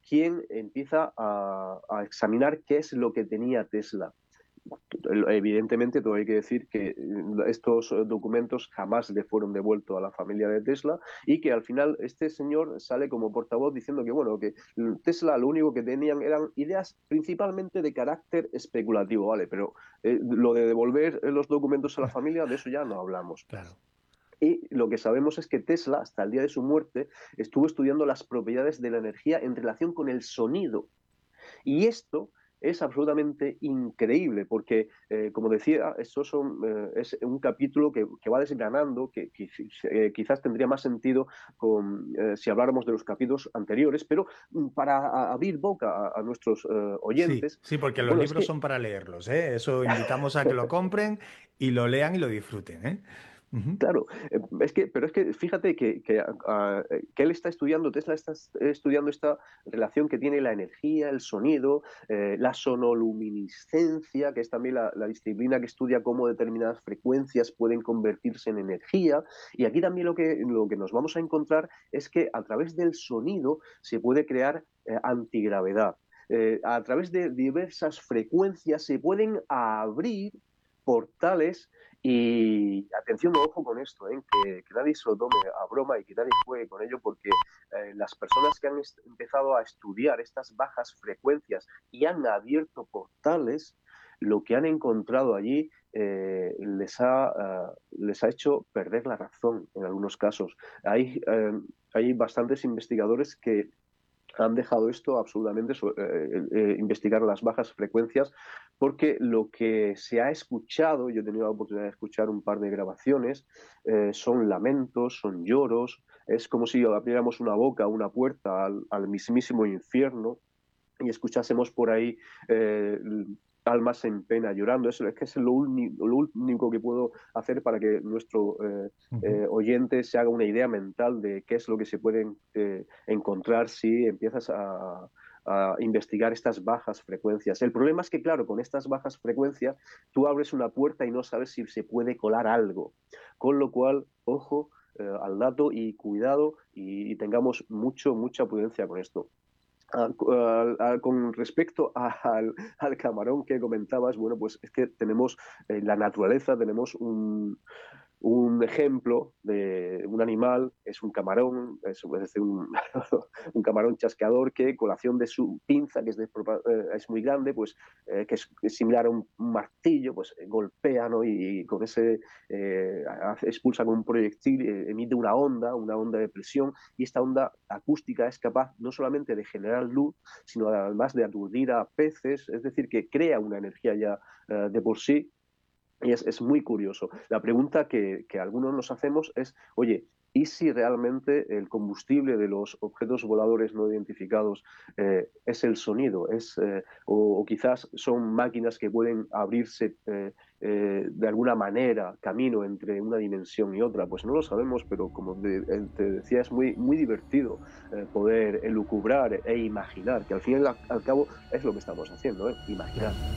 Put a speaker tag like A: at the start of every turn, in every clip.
A: quien empieza a examinar qué es lo que tenía Tesla. Evidentemente, todo hay que decir que estos documentos jamás le fueron devueltos a la familia de Tesla y que al final este señor sale como portavoz diciendo que, bueno, que Tesla lo único que tenían eran ideas principalmente de carácter especulativo, ¿vale? Pero lo de devolver los documentos a la familia, de eso ya no hablamos.
B: Claro.
A: Y lo que sabemos es que Tesla, hasta el día de su muerte, estuvo estudiando las propiedades de la energía en relación con el sonido. Y esto es absolutamente increíble porque, como decía, es un capítulo que va desgranando, quizás tendría más sentido si habláramos de los capítulos anteriores, pero para abrir boca a nuestros
B: Sí,
A: oyentes,
B: sí, porque los
A: bueno, es
B: libros
A: que
B: son para leerlos, ¿eh? Eso invitamos a que lo compren y lo lean y lo disfruten, ¿eh? Ujú.
A: claro, pero es que fíjate que él está estudiando, Tesla está estudiando esta relación que tiene la energía, el sonido, la sonoluminiscencia, que es también la disciplina que estudia cómo determinadas frecuencias pueden convertirse en energía. Y aquí también lo que nos vamos a encontrar es que a través del sonido se puede crear antigravedad. A través de diversas frecuencias se pueden abrir portales y atención, ojo con esto, que nadie se lo tome a broma y que nadie juegue con ello, porque las personas que han empezado a estudiar estas bajas frecuencias y han abierto portales, lo que han encontrado allí les ha hecho perder la razón en algunos casos. Hay bastantes investigadores que han dejado esto absolutamente, investigar las bajas frecuencias, porque lo que se ha escuchado, yo he tenido la oportunidad de escuchar un par de grabaciones, son lamentos, son lloros, es como si abriéramos una boca, una puerta al mismísimo infierno y escuchásemos por ahí eh, almas en pena llorando. Eso es que es lo único que puedo hacer para que nuestro
B: Ujú.
A: oyente se haga una idea mental de qué es lo que se puede encontrar si empiezas a investigar estas bajas frecuencias. El problema es que, claro, con estas bajas frecuencias tú abres una puerta y no sabes si se puede colar algo. Con lo cual, ojo al dato y cuidado y tengamos mucha prudencia con esto. Con respecto al camarón que comentabas, bueno, pues es que tenemos la naturaleza, tenemos un ejemplo de un animal, es un camarón, es decir, un camarón chasqueador que, colación de su pinza, que es muy grande, pues que es similar a un martillo, pues golpea, ¿no? Y con ese expulsa con un proyectil, emite una onda de presión, y esta onda acústica es capaz no solamente de generar luz, sino además de aturdir a peces, es decir, que crea una energía ya de por sí y es muy curioso. La pregunta que algunos nos hacemos es, oye, ¿y si realmente el combustible de los objetos voladores no identificados es el sonido? O quizás son máquinas que pueden abrirse de alguna manera camino entre una dimensión y otra. Pues no lo sabemos, pero como te decía, es muy divertido poder elucubrar e imaginar, que al fin y al cabo es lo que estamos haciendo, imaginar.
B: Claro.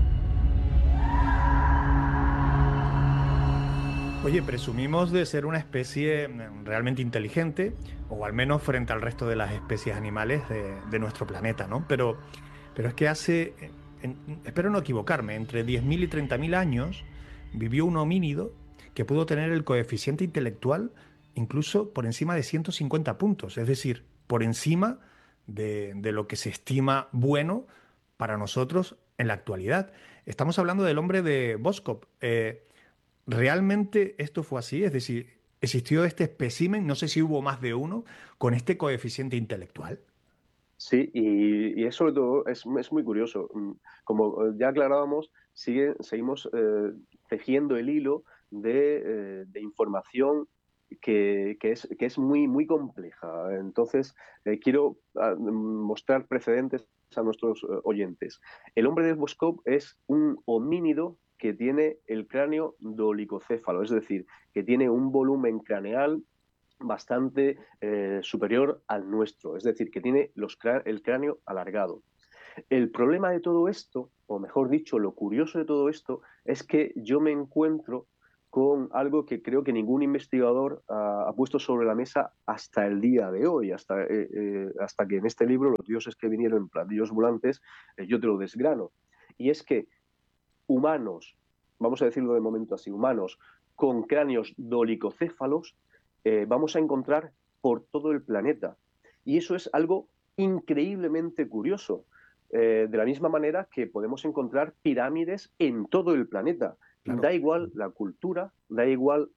B: Oye, presumimos de ser una especie realmente inteligente, o al menos frente al resto de las especies animales de nuestro planeta, ¿no? Pero es que hace, espero no equivocarme, entre 10.000 y 30.000 años vivió un homínido que pudo tener el coeficiente intelectual incluso por encima de 150 puntos, es decir, por encima de lo que se estima bueno para nosotros en la actualidad. Estamos hablando del hombre de Boskop. ¿Realmente esto fue así? Es decir, ¿existió este espécimen? No sé si hubo más de uno con este coeficiente intelectual.
A: Sí, y es sobre todo, es muy curioso. Como ya aclarábamos, seguimos tejiendo el hilo de información que es muy compleja. Entonces, quiero mostrar precedentes a nuestros oyentes. El hombre de Boskop es un homínido que tiene el cráneo dolicocéfalo, es decir, que tiene un volumen craneal bastante superior al nuestro, es decir, que tiene el cráneo alargado. El problema de todo esto, o mejor dicho, lo curioso de todo esto, es que yo me encuentro con algo que creo que ningún investigador ha puesto sobre la mesa hasta el día de hoy, hasta que en este libro, Los dioses que vinieron en platillos volantes, yo te lo desgrano. Y es que humanos, vamos a decirlo de momento así, humanos con cráneos dolicocéfalos, vamos a encontrar por todo el planeta. Y eso es algo increíblemente curioso. De la misma manera que podemos encontrar pirámides en todo el planeta.
B: Claro.
A: Da igual la cultura, da igual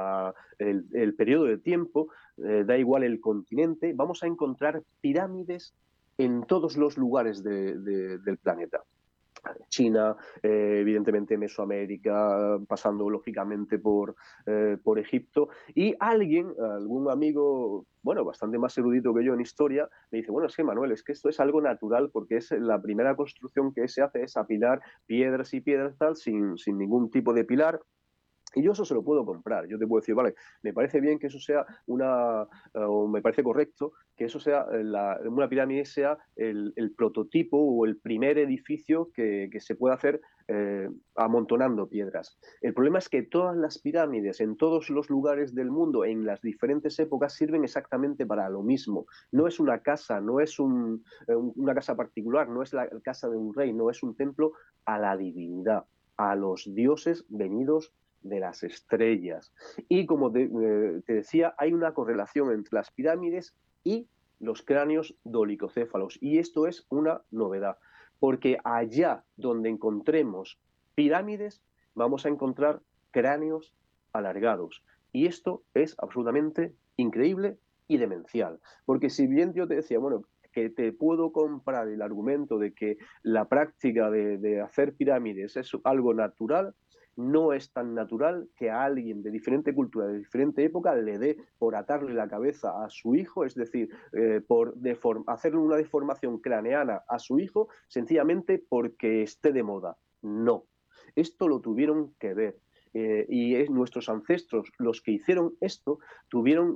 A: el periodo de tiempo, da igual el continente, vamos a encontrar pirámides en todos los lugares del planeta. China, evidentemente Mesoamérica, pasando lógicamente por Egipto. Y algún amigo, bueno, bastante más erudito que yo en historia, me dice, bueno, es que Manuel, es que esto es algo natural porque es la primera construcción que se hace es apilar piedras y piedras tal, sin ningún tipo de pilar. Y yo eso se lo puedo comprar. Yo te puedo decir, vale, me parece bien que eso sea o me parece correcto que eso sea, una pirámide sea el prototipo o el primer edificio que se pueda hacer amontonando piedras. El problema es que todas las pirámides en todos los lugares del mundo, en las diferentes épocas, sirven exactamente para lo mismo. No es una casa, no es una casa particular, no es la casa de un rey, no es un templo a la divinidad, a los dioses venidos de las estrellas. Y como te decía, hay una correlación entre las pirámides y los cráneos dolicocéfalos. Y esto es una novedad, porque allá donde encontremos pirámides, vamos a encontrar cráneos alargados. Y esto es absolutamente increíble y demencial. Porque si bien yo te decía, bueno, que te puedo comprar el argumento de que la práctica de hacer pirámides es algo natural, no es tan natural que a alguien de diferente cultura, de diferente época, le dé por atarle la cabeza a su hijo, es decir, por hacerle una deformación craneana a su hijo, sencillamente porque esté de moda. No. Esto lo tuvieron que ver. Nuestros ancestros, los que hicieron esto, tuvieron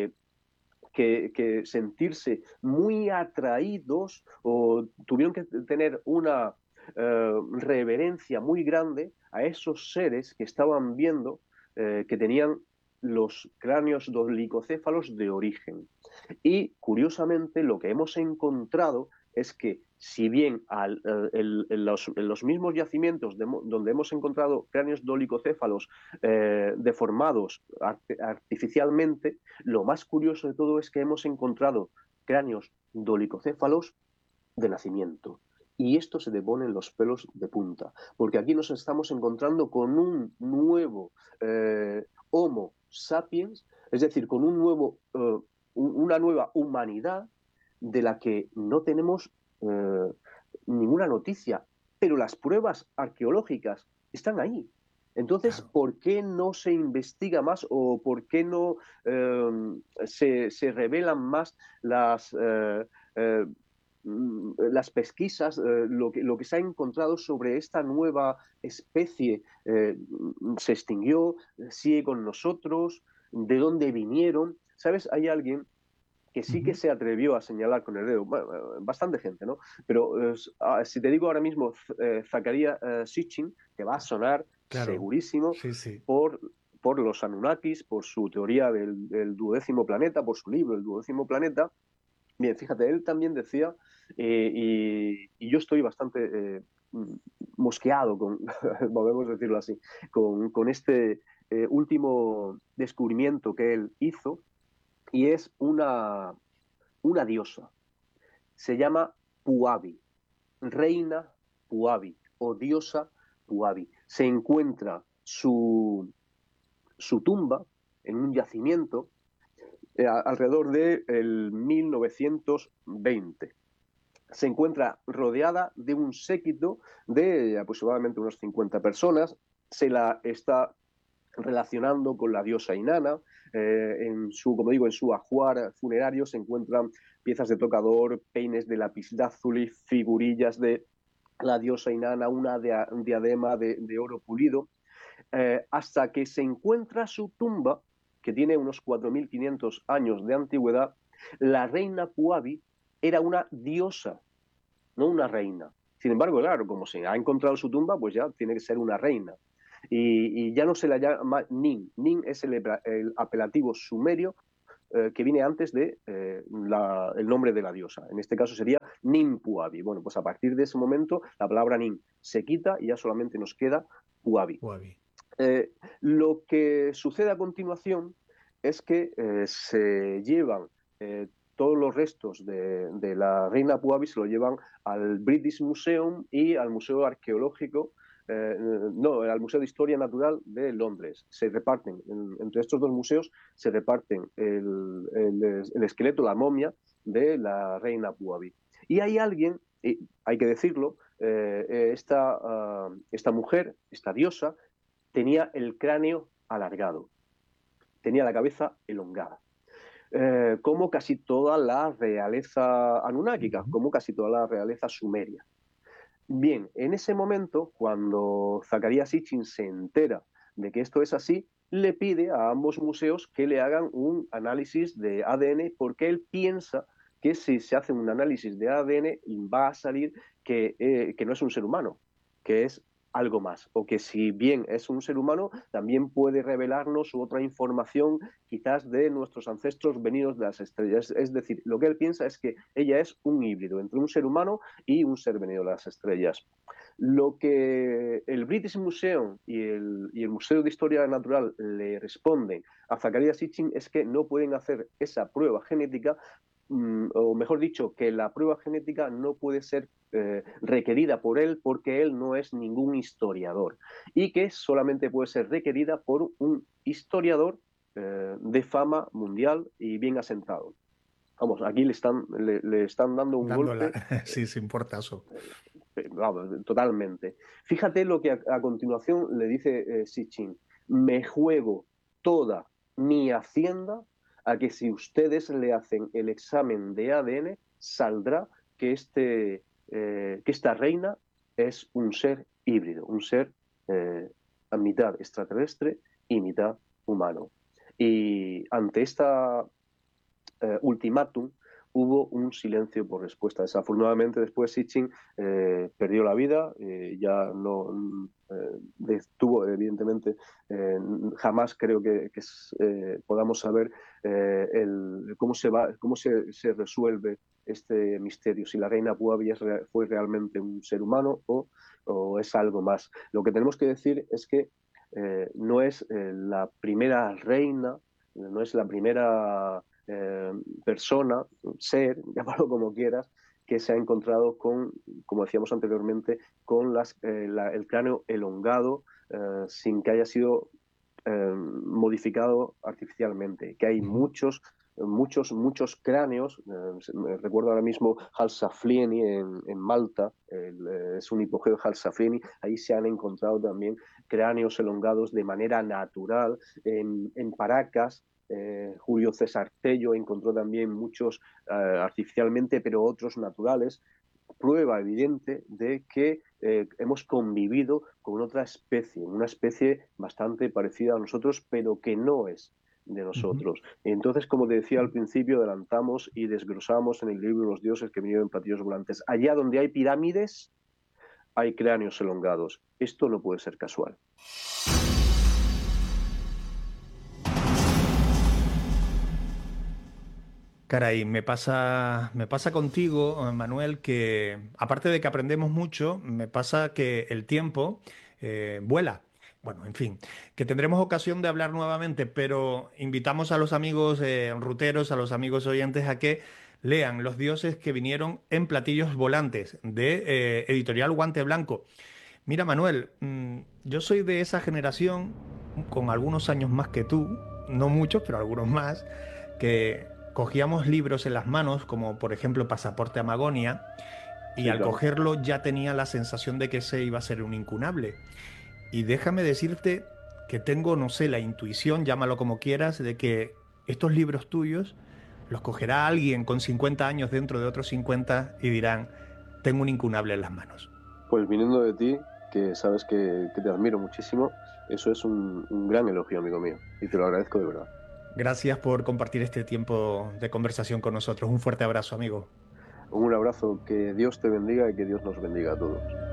A: que sentirse muy atraídos o tuvieron que tener una reverencia muy grande a esos seres que estaban viendo que tenían los cráneos dolicocéfalos de origen. Y curiosamente lo que hemos encontrado es que si bien en los mismos yacimientos donde hemos encontrado cráneos dolicocéfalos deformados artificialmente, lo más curioso de todo es que hemos encontrado cráneos dolicocéfalos de nacimiento. Y esto se te ponen los pelos de punta, porque aquí nos estamos encontrando con un nuevo Homo sapiens, es decir, con una nueva humanidad de la que no tenemos ninguna noticia, pero las pruebas arqueológicas están ahí. Entonces,
B: Claro.
A: ¿por qué no se investiga más o por qué no se revelan más las pesquisas, lo que se ha encontrado sobre esta nueva especie? ¿Se extinguió? ¿Sigue con nosotros? ¿De dónde vinieron? ¿Sabes? Hay alguien que sí que
B: Ujú.
A: se atrevió a señalar con el dedo, bueno, bastante gente, ¿no? Pero si te digo ahora mismo Zecharia Sitchin, te va a sonar
B: Claro.
A: segurísimo
B: Sí, sí.
A: por, por los Anunnakis, por su teoría del duodécimo planeta, por su libro El duodécimo planeta. Bien, fíjate, él también decía, y yo estoy bastante mosqueado con, podemos decirlo así, con este último descubrimiento que él hizo, y es una diosa. Se llama Puabi, reina Puabi o diosa Puabi. Se encuentra su tumba en un yacimiento alrededor del 1920. Se encuentra rodeada de un séquito de aproximadamente unos 50 personas. Se la está relacionando con la diosa Inanna. Como digo, en su ajuar funerario se encuentran piezas de tocador, peines de lapislázuli, figurillas de la diosa Inanna, un diadema de oro pulido, hasta que se encuentra su tumba, que tiene unos 4.500 años de antigüedad. La reina Puabi era una diosa, no una reina. Sin embargo, claro, como se ha encontrado su tumba, pues ya tiene que ser una reina. y ya no se la llama Nin. Nin es el apelativo sumerio que viene antes de el nombre de la diosa. En este caso sería Nin Puabi. Bueno, pues a partir de ese momento la palabra Nin se quita y ya solamente nos queda Puabi.
B: Puabi.
A: Lo que sucede a continuación es que se llevan todos los restos de la reina Puabi, se lo llevan al British Museum y al Museo Arqueológico, al Museo de Historia Natural de Londres. Se reparten, entre estos dos museos, se reparten el esqueleto, la momia de la reina Puabi. Y hay alguien, hay que decirlo, esta mujer, esta diosa, tenía el cráneo alargado, tenía la cabeza elongada, como casi toda la realeza anunnáquica, como casi toda la realeza sumeria. Bien, en ese momento, cuando Zecharia Sitchin se entera de que esto es así, le pide a ambos museos que le hagan un análisis de ADN, porque él piensa que si se hace un análisis de ADN va a salir que no es un ser humano, que es algo más, o que si bien es un ser humano, también puede revelarnos otra información quizás de nuestros ancestros venidos de las estrellas. Es decir, lo que él piensa es que ella es un híbrido entre un ser humano y un ser venido de las estrellas. Lo que el British Museum y el Museo de Historia Natural le responden a Zecharia Sitchin es que no pueden hacer esa prueba genética, o mejor dicho, que la prueba genética no puede ser requerida por él porque él no es ningún historiador y que solamente puede ser requerida por un historiador de fama mundial y bien asentado. Vamos, aquí le están dando un golpe.
B: Sí, sin portazo.
A: Vamos, totalmente. Fíjate lo que a continuación le dice Sitchin. Me juego toda mi hacienda a que si ustedes le hacen el examen de ADN, saldrá que esta reina es un ser híbrido, un ser a mitad extraterrestre y mitad humano. Y ante esta ultimátum hubo un silencio por respuesta. Desafortunadamente después Sitchin perdió la vida, ya no tuvo evidentemente, jamás creo que podamos saber cómo se resuelve este misterio, si la reina Puabi fue realmente un ser humano o es algo más. Lo que tenemos que decir es que no es la primera reina, no es la primera persona, ser, llámalo como quieras, que se ha encontrado con, como decíamos anteriormente, con el cráneo elongado sin que haya sido modificado artificialmente, que hay muchos cráneos. Recuerdo ahora mismo Halsaflieni en Malta, es un hipogeo de Halsaflieni, ahí se han encontrado también cráneos elongados de manera natural. En Paracas, Julio César Tello encontró también muchos artificialmente, pero otros naturales. Prueba evidente de que hemos convivido con otra especie, una especie bastante parecida a nosotros, pero que no es de nosotros. Entonces, como te decía al principio, adelantamos y desglosamos en el libro de los dioses que vinieron en platillos volantes. Allá donde hay pirámides, hay cráneos elongados. Esto no puede ser casual.
B: Caray, me pasa contigo, Manuel, que aparte de que aprendemos mucho, me pasa que el tiempo vuela. Bueno, en fin, que tendremos ocasión de hablar nuevamente, pero invitamos a los amigos ruteros, a los amigos oyentes a que lean Los dioses que vinieron en platillos volantes de Editorial Guante Blanco. Mira, Manuel, yo soy de esa generación, con algunos años más que tú, no muchos, pero algunos más, que cogíamos libros en las manos, como por ejemplo Pasaporte a Magonia, y
A: Sí,
B: al
A: claro.
B: cogerlo ya tenía la sensación de que ese iba a ser un incunable. Y déjame decirte que tengo, no sé, la intuición, llámalo como quieras, de que estos libros tuyos los cogerá alguien con 50 años dentro de otros 50 y dirán, tengo un incunable en las manos.
A: Pues viniendo de ti, que sabes que te admiro muchísimo, eso es un gran elogio, amigo mío, y te lo agradezco de verdad.
B: Gracias por compartir este tiempo de conversación con nosotros. Un fuerte abrazo, amigo.
A: Un abrazo, que Dios te bendiga y que Dios nos bendiga a todos.